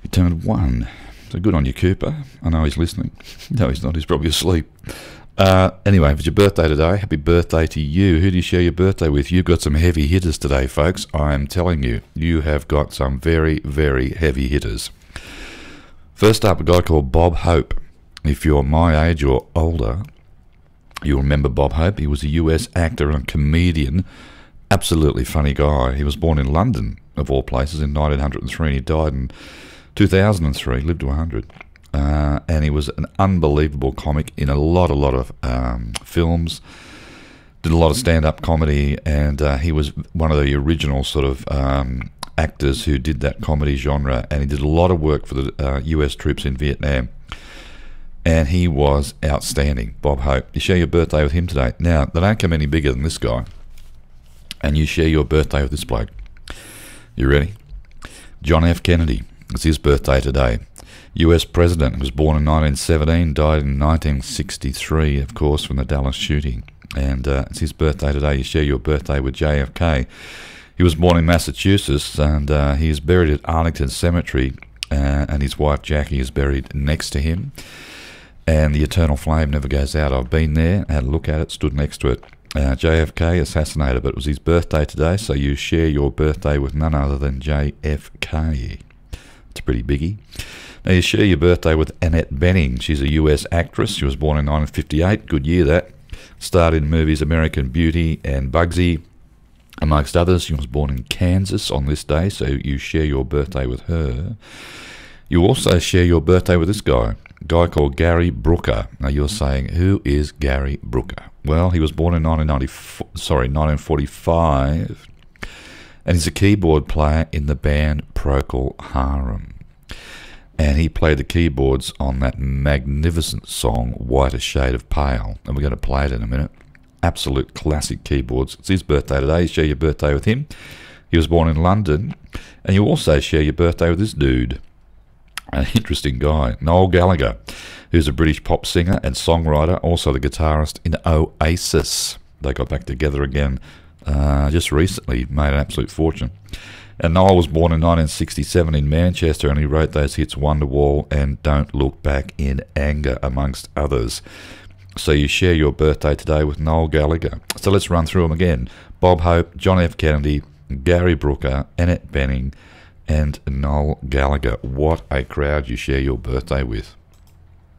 turned 1. So good on you, Cooper. I know he's listening. No, he's not. He's probably asleep. Anyway, if it's your birthday today, happy birthday to you. Who do you share your birthday with? You've got some heavy hitters today, folks. I am telling you, you have got some very, very heavy hitters. First up, a guy called Bob Hope. If you're my age or older, you'll remember Bob Hope. He was a US actor and comedian. Absolutely funny guy. He was born in London, of all places, in 1903, and he died in 2003, lived to 100. And he was an unbelievable comic in a lot of films. Did a lot of stand-up comedy, and he was one of the original sort of actors who did that comedy genre, and he did a lot of work for the US troops in Vietnam. And he was outstanding, Bob Hope. You share your birthday with him today. Now, they don't come any bigger than this guy. And you share your birthday with this bloke. You ready? John F. Kennedy. It's his birthday today. US President, was born in 1917, died in 1963, of course, from the Dallas shooting. And it's his birthday today. You share your birthday with JFK. He was born in Massachusetts, and he is buried at Arlington Cemetery, and his wife Jackie is buried next to him. And the eternal flame never goes out. I've been there, had a look at it, stood next to it. JFK assassinated, but it was his birthday today, so you share your birthday with none other than JFK. It's a pretty biggie. Now you share your birthday with Annette Bening. She's a US actress. She was born in 1958. Good year, that. Starred in movies American Beauty and Bugsy, amongst others. She was born in Kansas on this day, so you share your birthday with her. You also share your birthday with this guy, a guy called Gary Brooker. Now you're saying, who is Gary Brooker? Well, he was born in 1945, and he's a keyboard player in the band Procol Harum. And he played the keyboards on that magnificent song, Whiter Shade of Pale. And we're going to play it in a minute. Absolute classic keyboards. It's his birthday today. You share your birthday with him. He was born in London. And you also share your birthday with this dude. An interesting guy, Noel Gallagher, who's a British pop singer and songwriter, also the guitarist in Oasis. They got back together again just recently, made an absolute fortune. And Noel was born in 1967 in Manchester, and he wrote those hits Wonderwall and Don't Look Back in Anger, amongst others. So you share your birthday today with Noel Gallagher. So let's run through them again. Bob Hope, John F. Kennedy, Gary Brooker, Annette Bening, and Noel Gallagher. What a crowd you share your birthday with.